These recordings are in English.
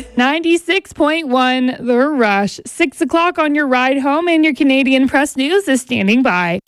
96.1 The Rush. 6 o'clock on your ride home, and your Canadian Press News is standing by.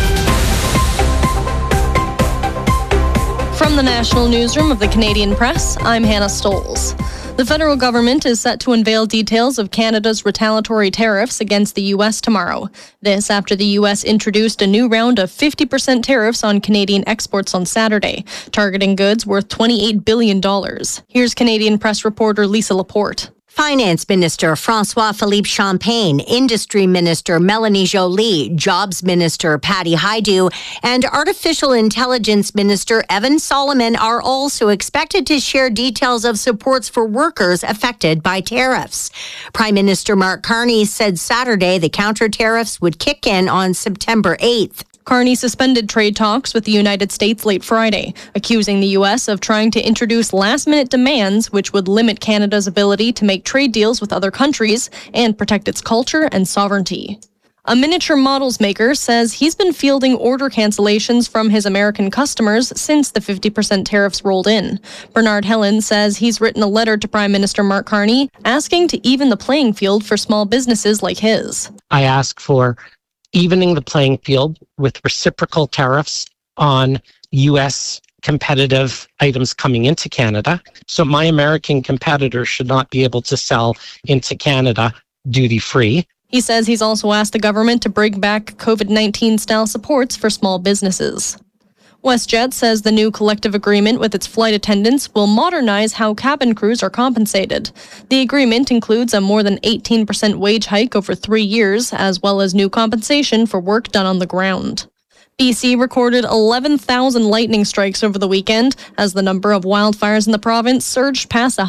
From the National Newsroom of the Canadian Press, I'm Hannah Stoles. The federal government is set to unveil details of Canada's retaliatory tariffs against the U.S. tomorrow. This after the U.S. introduced a new round of 50% tariffs on Canadian exports on Saturday, targeting goods worth $28 billion. Here's Canadian Press reporter Lisa Laporte. Finance Minister François-Philippe Champagne, Industry Minister Melanie Joly, Jobs Minister Patty Hajdu, and Artificial Intelligence Minister Evan Solomon are also expected to share details of supports for workers affected by tariffs. Prime Minister Mark Carney said Saturday the counter tariffs would kick in on September 8th. Carney suspended trade talks with the United States late Friday, accusing the U.S. of trying to introduce last-minute demands which would limit Canada's ability to make trade deals with other countries and protect its culture and sovereignty. A miniature models maker says he's been fielding order cancellations from his American customers since the 50% tariffs rolled in. Bernard Helen says he's written a letter to Prime Minister Mark Carney asking to even the playing field for small businesses like his. I ask for evening the playing field with reciprocal tariffs on U.S. competitive items coming into Canada. So my American competitors should not be able to sell into Canada duty-free. He says he's also asked the government to bring back COVID-19 style supports for small businesses. WestJet says the new collective agreement with its flight attendants will modernize how cabin crews are compensated. The agreement includes a more than 18% wage hike over 3 years, as well as new compensation for work done on the ground. BC recorded 11,000 lightning strikes over the weekend as the number of wildfires in the province surged past